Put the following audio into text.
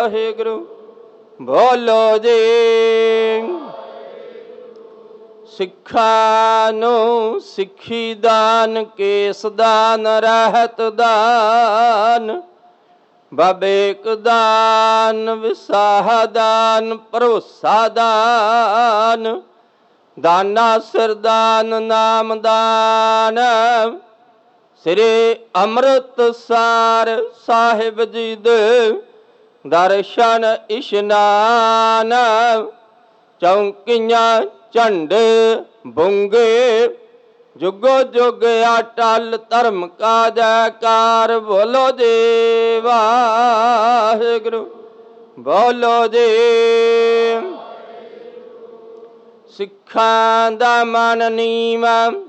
ਵਾਹਿਗੁਰੂ ਬੋਲੋ ਜੀ। ਸਿੱਖਾਂ ਨੂੰ ਸਿੱਖੀ ਦਾਨ, ਕੇਸ ਦਾਨ, ਰਹਿਤ ਦਾਨ, ਬਬੇਕ ਦਾਨ, ਵਿਸਾਹ ਦਾਨ, ਭਰੋਸਾ ਦਾਨ, ਦਾਨਾ ਸਿਰ ਦਾਨ, ਨਾਮ ਦਾਨ, ਸ੍ਰੀ ਅੰਮ੍ਰਿਤਸਰ ਸਾਹਿਬ ਜੀ ਦੇ ਦਰਸ਼ਨ ਇਸ਼ਨਾਨ, ਚੌਂਕੀਆਂ ਝੰਡੇ ਬੁੰਗੇ, ਜੁਗੋ ਜੁਗ ਅਟਲ ਧਰਮ ਕਾ ਜੈਕਾਰ। ਬੋਲੋ ਜੀ ਵਾਹਿਗੁਰੂ ਬੋਲੋ ਜੀ। ਸਿੱਖਾਂ ਦਾ ਮਨ ਨੀਵਾਂ,